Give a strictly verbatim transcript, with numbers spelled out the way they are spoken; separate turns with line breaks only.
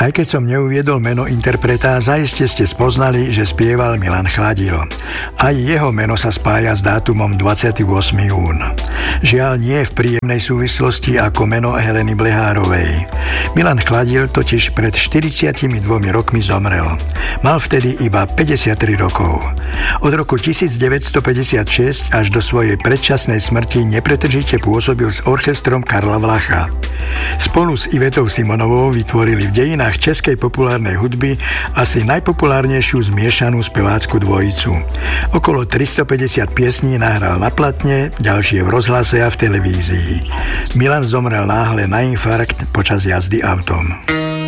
Aj keď som neuviedol meno interpreta, zaiste ste spoznali, že spieval Milan Chladil. Aj jeho meno sa spája s dátumom dvadsiateho ôsmeho júna. Žiaľ nie v príjemnej súvislosti ako meno Heleny Blehárovej. Milan Chladil totiž pred štyridsiatimi dvomi rokmi zomrel. Mal vtedy iba päťdesiattri rokov. Od roku devätnásťstopäťdesiatšesť až do svojej predčasnej smrti nepretržite pôsobil s orchestrom Karla Vlacha. Spolu s Ivetou Simonovou vytvorili v dejinách českej populárnej hudby asi najpopulárnejšiu zmiešanú spevácku dvojicu. Okolo tristopäťdesiat piesní nahral na platne, ďalšie v rozhlase a v televízii. Milan zomrel náhle na infarkt počas jazdy autom.